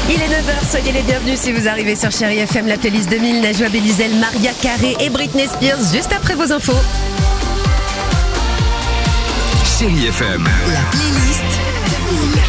Il est 9h, soyez les bienvenus si vous arrivez sur Chérie FM, la playlist 2000, Najwa Belizel, Maria Carey et Britney Spears, juste après vos infos. Chérie FM, La playlist 2000.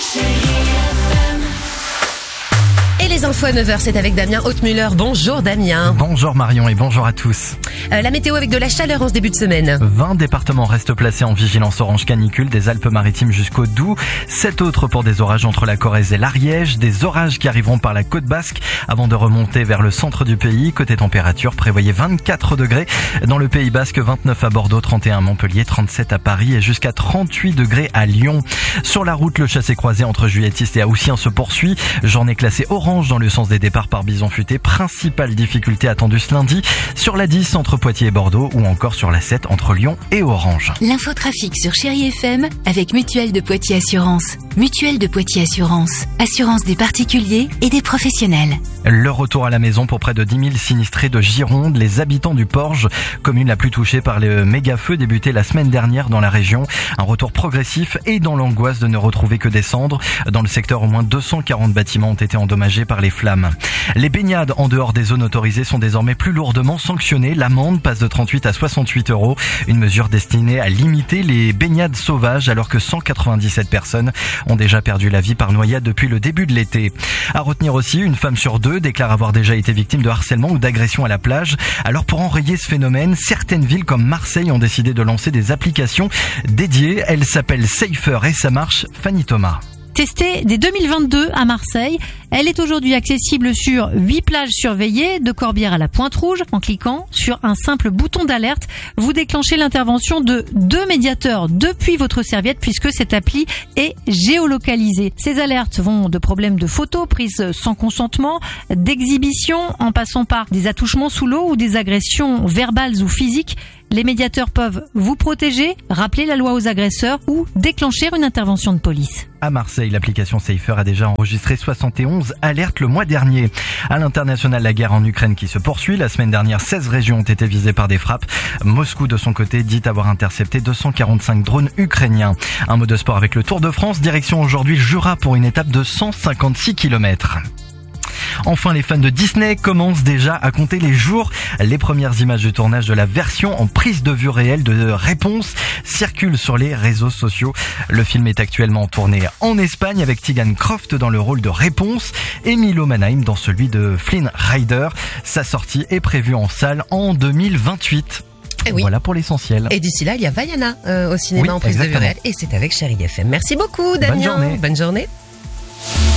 Et les infos à 9h, c'est avec Damien Hautmuller. Bonjour Damien. Bonjour Marion et bonjour à tous. La météo avec de la chaleur en ce début de semaine. 20 départements restent placés en vigilance orange canicule, des Alpes-Maritimes jusqu'au Doubs. 7 autres pour des orages entre la Corrèze et l'Ariège. Des orages qui arriveront par la côte basque avant de remonter vers le centre du pays. Côté température, prévoyez 24 degrés dans le Pays basque, 29 à Bordeaux, 31 à Montpellier, 37 à Paris et jusqu'à 38 degrés à Lyon. Sur la route, le chassé-croisé entre Juilletistes et Haussien se poursuit. Journée classée orange dans le sens des départs par bison futé. Principale difficulté attendue ce lundi sur la 10 entre Poitiers et Bordeaux ou encore sur la 7 entre Lyon et Orange. L'infotrafic sur Chérie FM avec Mutuelle de Poitiers Assurance. Mutuelle de Poitiers Assurance. Assurance des particuliers et des professionnels. Le retour à la maison pour près de 10 000 sinistrés de Gironde. Les habitants du Porge, commune la plus touchée par le méga-feu débuté la semaine dernière dans la région. Un retour progressif et dans l'angoisse de ne retrouver que des cendres. Dans le secteur, au moins 240 bâtiments ont été endommagés par les flammes. Les baignades en dehors des zones autorisées sont désormais plus lourdement sanctionnées. L'amende passe de 38 à 68 €. Une mesure destinée à limiter les baignades sauvages alors que 197 personnes ont déjà perdu la vie par noyade depuis le début de l'été. À retenir aussi, une femme sur deux déclare avoir déjà été victime de harcèlement ou d'agression à la plage. Alors pour enrayer ce phénomène, certaines villes comme Marseille ont décidé de lancer des applications dédiées. Elles s'appellent Safer et ça marche. Fanny Thomas. Testée dès 2022 à Marseille, elle est aujourd'hui accessible sur 8 plages surveillées, de Corbière à la Pointe-Rouge. En cliquant sur un simple bouton d'alerte, vous déclenchez l'intervention de 2 médiateurs depuis votre serviette puisque cette appli est géolocalisée. Ces alertes vont de problèmes de photos prises sans consentement, d'exhibition en passant par des attouchements sous l'eau ou des agressions verbales ou physiques. Les médiateurs peuvent vous protéger, rappeler la loi aux agresseurs ou déclencher une intervention de police. À Marseille, l'application Safer a déjà enregistré 71 alertes le mois dernier. À l'international, la guerre en Ukraine qui se poursuit. La semaine dernière, 16 régions ont été visées par des frappes. Moscou, de son côté, dit avoir intercepté 245 drones ukrainiens. Un mot de sport avec le Tour de France. Direction aujourd'hui Jura pour une étape de 156 km. Enfin, les fans de Disney commencent déjà à compter les jours. Les premières images du tournage de la version en prise de vue réelle de Réponse circulent sur les réseaux sociaux. Le film est actuellement tourné en Espagne avec Tegan Croft dans le rôle de Réponse et Milo Manheim dans celui de Flynn Rider. Sa sortie est prévue en salle en 2028. Et oui. Voilà pour l'essentiel. Et d'ici là, il y a Vaiana au cinéma en prise de vue réelle et c'est avec Chérie FM. Merci beaucoup Damien. Bonne journée. Bonne journée.